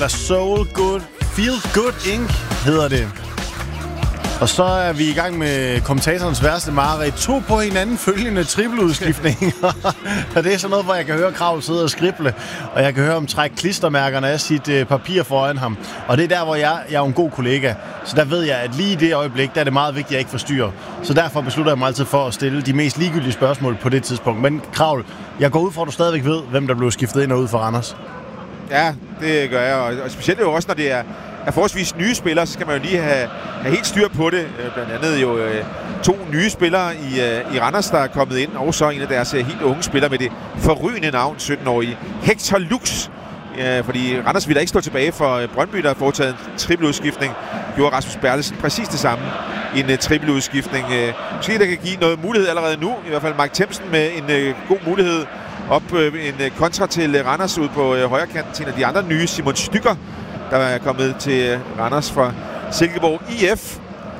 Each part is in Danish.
Soul Good, Feel Good Inc. hedder det. Og så er vi i gang med kommentatorens værste mareridt. 2 på hinanden følgende trippeludskiftninger. Og det er sådan noget, hvor jeg kan høre Krav sidde og skrible, og jeg kan høre ham trække klistermærkerne af sit papir foran ham. Og det er der, hvor jeg er en god kollega. Så der ved jeg, at lige i det øjeblik, der er det meget vigtigt, at jeg ikke forstyrrer. Så derfor beslutter jeg mig altid for at stille de mest ligegyldige spørgsmål på det tidspunkt. Men Krav, jeg går ud fra, at du stadigvæk ved, hvem der blev skiftet ind og ud for Randers. Ja, det gør jeg, og specielt jo også, når det er forholdsvis nye spillere, så skal man jo lige have helt styr på det. Blandt andet jo 2 nye spillere i Randers, der er kommet ind, og så en af deres helt unge spillere med det forrygende navn, 17-årige Hector Lux. Fordi Randers ville ikke stå tilbage for Brøndby, der har foretaget en trippeludskiftning. Gjorde Rasmus Bertelsen præcis det samme. En trippeludskiftning. Måske der kan give noget mulighed allerede nu. I hvert fald Mike Themsen med en god mulighed. En kontra til Randers ud på højre kanten til en af de andre nye, Simon Stykker, der er kommet til Randers fra Silkeborg IF.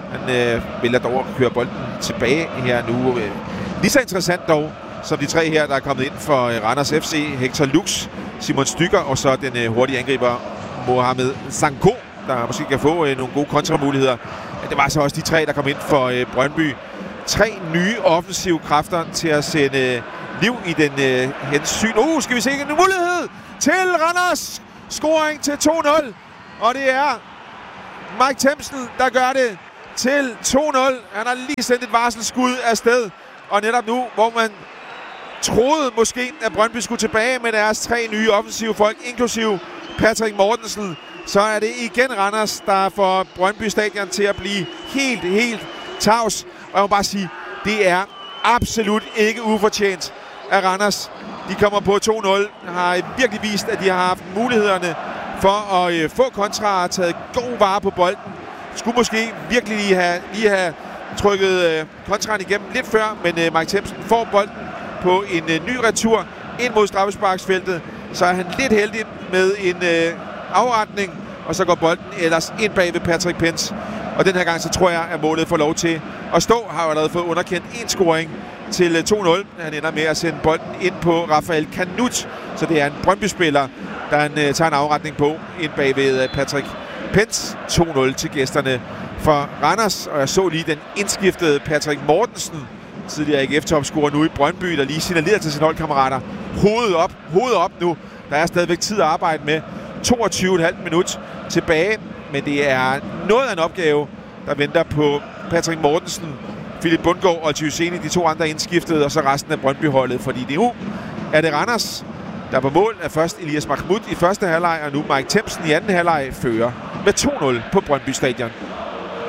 Han vælger dog at køre bolden tilbage her nu. Lige så interessant dog, som de 3 her, der er kommet ind for Randers FC. Hector Lux, Simon Stykker og så den hurtige angriber Mohamed Sanko, der måske kan få nogle gode kontramuligheder. Det var så også de 3, der kom ind for Brøndby. 3 nye offensive kræfter til at sende liv i den hensyn. Skal vi se en mulighed til Randers. Scoring til 2-0. Og det er Mike Themsen, der gør det til 2-0. Han har lige sendt et varselsskud afsted. Og netop nu, hvor man troede måske, at Brøndby skulle tilbage med deres 3 nye offensive folk, inklusive Patrick Mortensen, så er det igen Randers, der får Brøndby Stadion til at blive helt tavs. Og jeg må bare sige, det er absolut ikke ufortjent af Randers. De kommer på 2-0, har virkelig vist, at de har haft mulighederne for at få kontra og taget god vare på bolden. Skulle måske virkelig lige have trykket kontraen igennem lidt før, men Mike Themsen får bolden på en ny retur ind mod straffesparksfeltet. Så er han lidt heldig med en afretning, og så går bolden ellers ind bag ved Patrick Pence. Og den her gang, så tror jeg, at målet får lov til at stå. Har jo allerede fået underkendt en scoring til 2-0. Han ender med at sende bolden ind på Rafael Kanut. Så det er en Brøndby-spiller, der tager en afretning på ind bag ved Patrick Pence. 2-0 til gæsterne for Randers. Og jeg så lige den indskiftede Patrick Mortensen, tidligere AGF-topscorer nu i Brøndby, der lige signalerer til sine holdkammerater. Hovedet op nu. Der er stadigvæk tid at arbejde med. 22,5 minut tilbage. Men det er noget af en opgave, der venter på Patrick Mortensen, Philip Bundgaard og Tjuseni, de 2 andre indskiftede, og så resten af Brøndby-holdet. Fordi nu er det Randers, der på mål er først Elias Mahmoud i første halvleg, og nu Mike Themsen i anden halvleg fører med 2-0 på Brøndby Stadion.